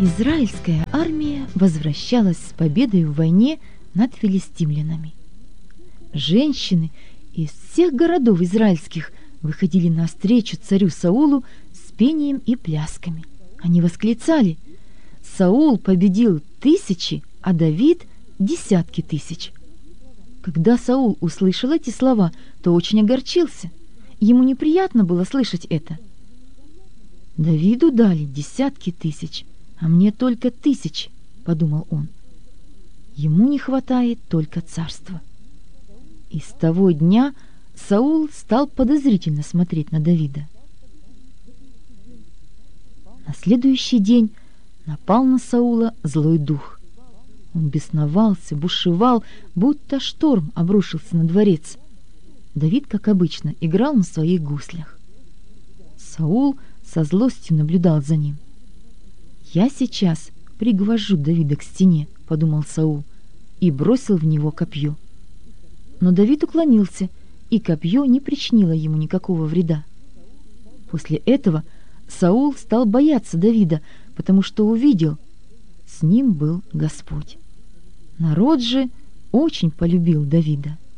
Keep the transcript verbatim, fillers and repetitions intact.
Израильская армия возвращалась с победой в войне над филистимлянами. Женщины из всех городов израильских выходили навстречу царю Саулу с пением и плясками. Они восклицали: «Саул победил тысячи, а Давид — десятки тысяч». Когда Саул услышал эти слова, то очень огорчился. Ему неприятно было слышать это. «Давиду дали десятки тысяч, а мне только тысячи», — подумал он. Ему не хватает только царства. И с того дня Саул стал подозрительно смотреть на Давида. На следующий день напал на Саула злой дух. Он бесновался, бушевал, будто шторм обрушился на дворец. Давид, как обычно, играл на своих гуслях. Саул со злостью наблюдал за ним. «Я сейчас пригвожу Давида к стене», — подумал Саул, и бросил в него копье. Но Давид уклонился, и копье не причинило ему никакого вреда. После этого Саул стал бояться Давида, потому что увидел, с ним был Господь. Народ же очень полюбил Давида.